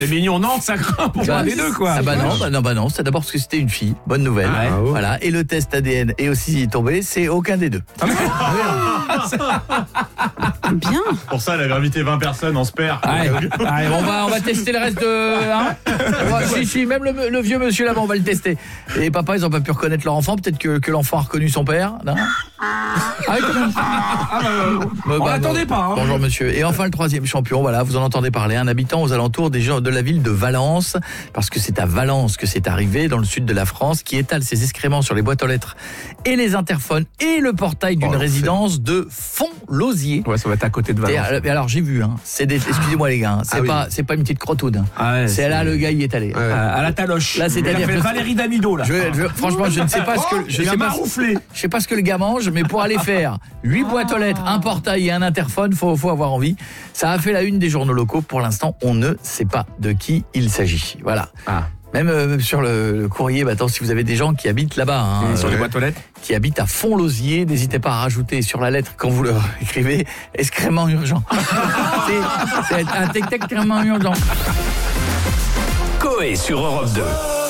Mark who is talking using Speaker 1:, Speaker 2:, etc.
Speaker 1: C'est mignon, non, ça craint pour un des deux, quoi.
Speaker 2: Ah bah non, c'est d'abord parce que c'était une fille. Bonne nouvelle.
Speaker 1: Ah ouais.
Speaker 2: Voilà. Et le test ADN est aussi tombé, c'est aucun des deux.
Speaker 3: Bien.
Speaker 4: Pour ça, la gravité 20 personnes, on se perd.
Speaker 2: Allez, on va tester le reste de. Hein si, même le vieux monsieur là-bas, on va le tester. Et papa, ils ont pas pu reconnaître leur enfant. Peut-être que l'enfant a reconnu son père. Non
Speaker 1: On l'attendait pas. Hein.
Speaker 2: Bonjour monsieur. Et enfin le troisième champion, voilà, vous en entendez parler, un habitant aux alentours de la ville de Valence, parce que c'est à Valence que c'est arrivé, dans le sud de la France, qui étale ses excréments sur les boîtes aux lettres et les interphones et le portail d'une résidence de Font-Lausier.
Speaker 1: Ouais, ça va être à côté de Valence.
Speaker 2: Et alors j'ai vu, hein, excusez-moi les gars, hein, c'est pas une petite crotoude. Hein.
Speaker 1: Ah ouais,
Speaker 2: c'est là le gars y est allé.
Speaker 1: À la taloche.
Speaker 2: Là, c'est-à-dire
Speaker 1: que Valérie Damido là.
Speaker 2: Franchement, je ne sais pas ce que je sais pas ce que le gars mange, mais pour aller faire 8 boîtes aux lettres, un portail et un interphone, faut avoir envie. Ça a fait la une des journaux locaux. Pour l'instant, on ne sait pas de qui il s'agit. Voilà. Même sur le courrier, attends, si vous avez des gens qui habitent là-bas, hein,
Speaker 1: sur les boîtes aux lettres,
Speaker 2: qui habitent à Font-Lausier, n'hésitez pas à rajouter sur la lettre quand vous leur écrivez excrément urgent. c'est un excrément urgent.
Speaker 5: Coé sur Europe 2.